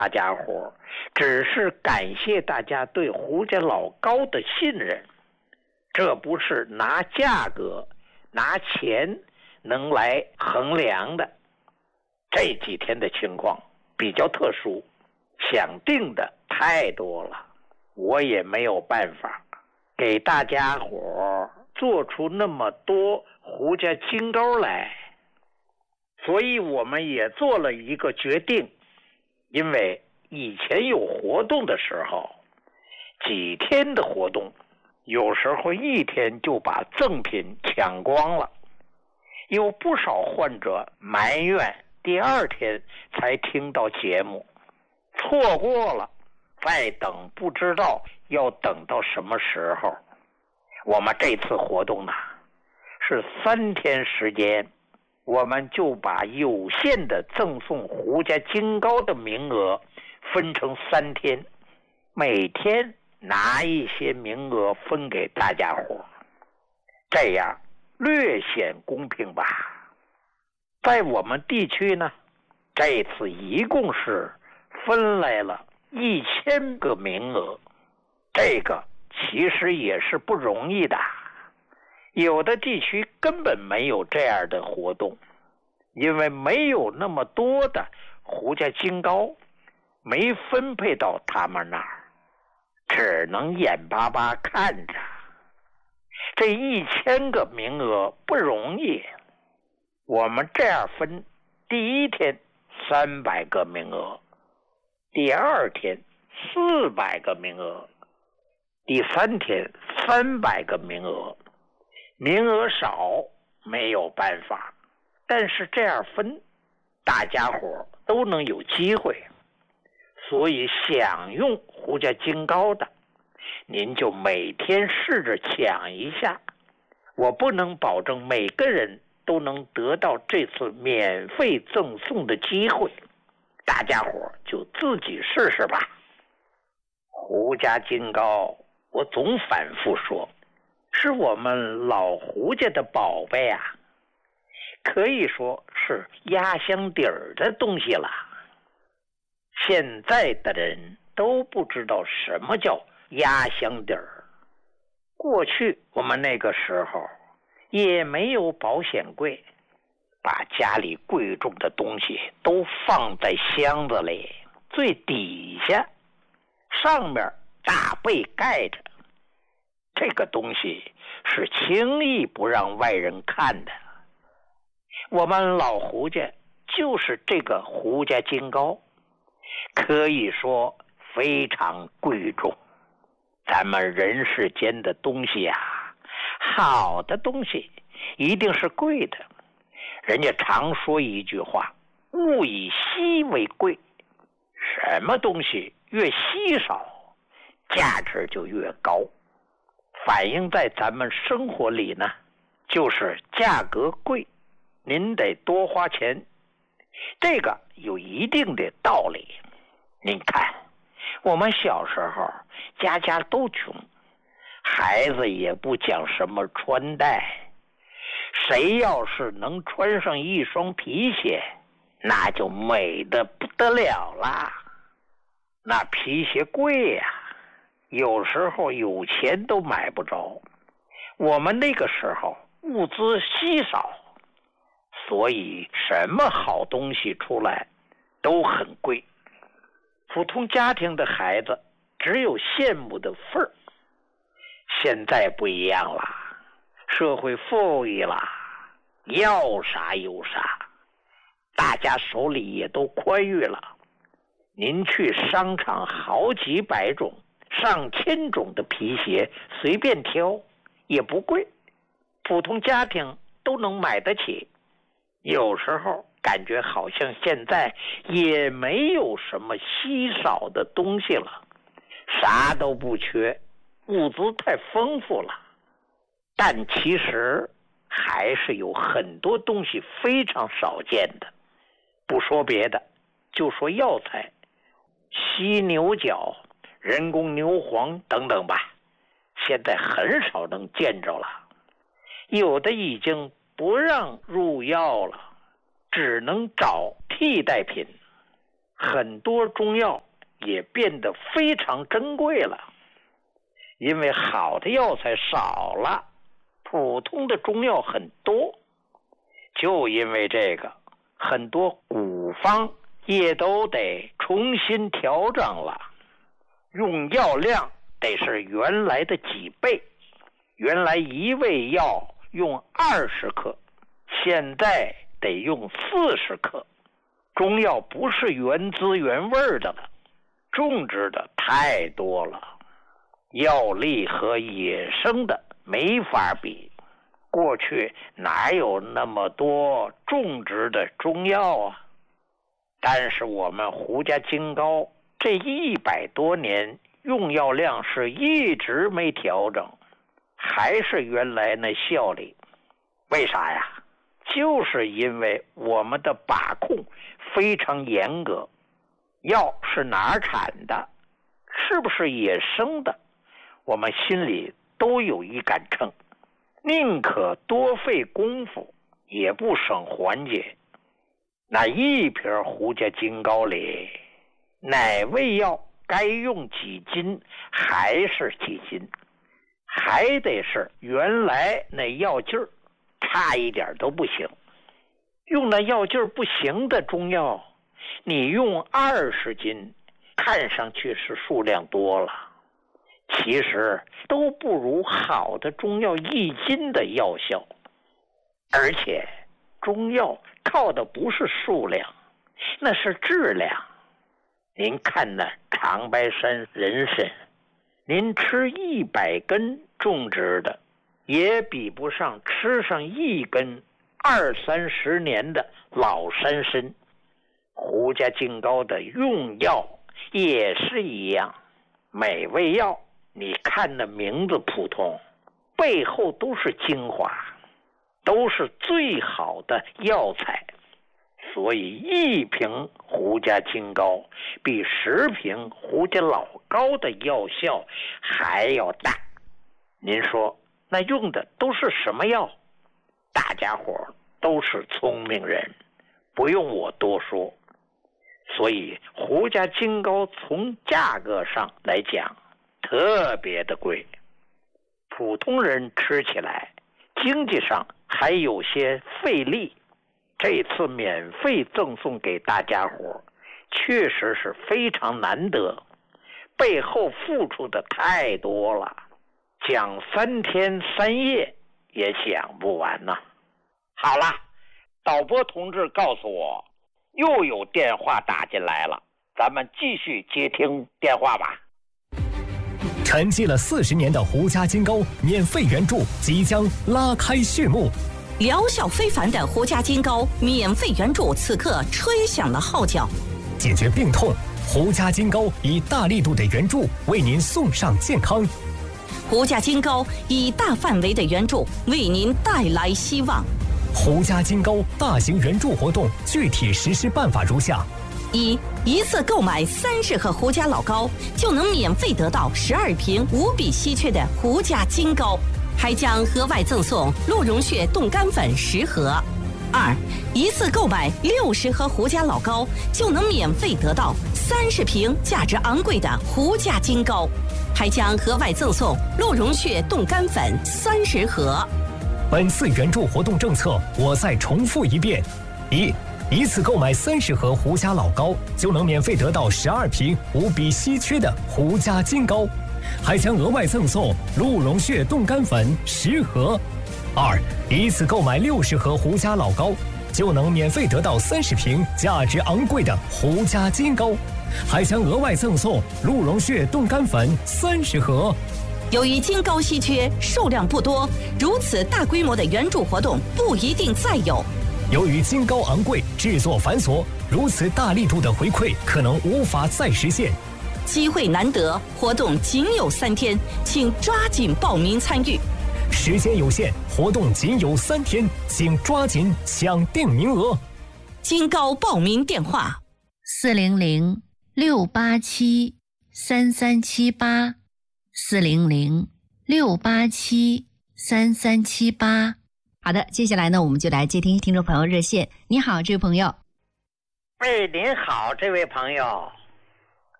大家伙只是感谢大家对胡家老高的信任，这不是拿价格拿钱能来衡量的。这几天的情况比较特殊，想定的太多了，我也没有办法给大家伙做出那么多胡家金钩来，所以我们也做了一个决定。因为以前有活动的时候，几天的活动有时候一天就把赠品抢光了，有不少患者埋怨第二天才听到节目，错过了再等不知道要等到什么时候。我们这次活动呢是3天时间，我们就把有限的赠送胡家金钩的名额分成3天，每天拿一些名额分给大家伙，这样略显公平吧。在我们地区呢，这次一共是分来了1000个名额，这个其实也是不容易的。有的地区根本没有这样的活动，因为没有那么多的胡家金钩，没分配到他们那儿，只能眼巴巴看着。这1000个名额不容易，我们这样分，第一天300个名额，第二天400个名额，第3天300个名额。名额少没有办法，但是这样分，大家伙都能有机会。所以想用胡家金钩的，您就每天试着抢一下。我不能保证每个人都能得到这次免费赠送的机会，大家伙就自己试试吧。胡家金钩，我总反复说，是我们老胡家的宝贝啊，可以说是压箱底儿的东西了。现在的人都不知道什么叫压箱底儿。过去我们那个时候也没有保险柜，把家里贵重的东西都放在箱子里最底下，上面大被盖着。这个东西是轻易不让外人看的。我们老胡家就是这个胡家金钩，可以说非常贵重。咱们人世间的东西啊，好的东西一定是贵的。人家常说一句话，物以稀为贵，什么东西越稀少，价值就越高。反映在咱们生活里呢，就是价格贵，您得多花钱，这个有一定的道理。您看，我们小时候家家都穷，孩子也不讲什么穿戴，谁要是能穿上一双皮鞋，那就美得不得了啦。那皮鞋贵呀，有时候有钱都买不着。我们那个时候物资稀少，所以什么好东西出来都很贵。普通家庭的孩子只有羡慕的份儿。现在不一样了，社会富裕了，要啥有啥，大家手里也都宽裕了。您去商场好几百种上千种的皮鞋随便挑，也不贵，普通家庭都能买得起。有时候感觉好像现在也没有什么稀少的东西了，啥都不缺，物资太丰富了。但其实还是有很多东西非常少见的。不说别的，就说药材，犀牛角、人工牛黄等等吧，现在很少能见着了。有的已经不让入药了，只能找替代品。 很多中药也变得非常珍贵了，因为好的药材少了，普通的中药很多。就因为这个，很多古方也都得重新调整了，用药量得是原来的几倍。原来一味药用20克，现在得用40克。中药不是原汁原味的了，种植的太多了，药力和野生的没法比。过去哪有那么多种植的中药啊？但是我们胡家金膏这100多年用药量是一直没调整，还是原来那效力。为啥呀？就是因为我们的把控非常严格，药是哪儿产的，是不是野生的，我们心里都有一杆秤，宁可多费功夫也不省环节。那一瓶胡家金膏里，哪味药该用几斤还是几斤，还得是原来那药劲儿，差一点都不行。用那药劲儿不行的中药，你用20斤，看上去是数量多了，其实都不如好的中药1斤的药效。而且中药靠的不是数量，那是质量。您看那长白山人参，您吃100根种植的，也比不上吃上1根20-30年的老山参。胡家金膏的用药也是一样，每味药你看那名字普通，背后都是精华，都是最好的药材。所以1瓶胡家金膏比10瓶胡家老膏的药效还要大。您说那用的都是什么药？大家伙都是聪明人，不用我多说。所以胡家金膏从价格上来讲特别的贵，普通人吃起来经济上还有些费力。这次免费赠送给大家伙，确实是非常难得，背后付出的太多了，讲3天3夜也讲不完呐。好了，导播同志告诉我又有电话打进来了，咱们继续接听电话吧。 沉寂了40年的胡家金膏免费援助即将拉开序幕， 疗效非凡的胡家金膏免费援助此刻吹响了号角。 解决病痛，胡家金膏以大力度的援助为您送上健康。 胡家金膏以大范围的援助为您带来希望。 胡家金膏大型援助活动具体实施办法如下： 一次购买30盒胡家老膏，就能免费得到12瓶无比稀缺的胡家金膏，还将额外赠送鹿茸血冻干粉10盒。一次购买60盒胡家老膏，就能免费得到30瓶价值昂贵的胡家金膏，还将额外赠送鹿茸血冻干粉30盒。 本次援助活动政策我再重复一遍：一次购买30盒胡家老膏，就能免费得到12瓶无比稀缺的胡家金膏，还将额外赠送鹿茸血冻干粉10盒。一次购买60盒胡家老膏，就能免费得到30瓶价值昂贵的胡家金膏，还将额外赠送鹿茸血冻干粉30盒。 由于金膏稀缺，数量不多，如此大规模的援助活动不一定再有。 由于金膏昂贵，制作繁琐，如此大力度的回馈可能无法再实现。 机会难得，活动仅有3天，请抓紧报名参与。 时间有限，活动仅有3天，请抓紧抢定名额。 金膏报名电话 ：400-687-3378，400-687-3378。好的，接下来呢，我们就来接听听众朋友热线。你好，这位朋友。 喂，您好，这位朋友。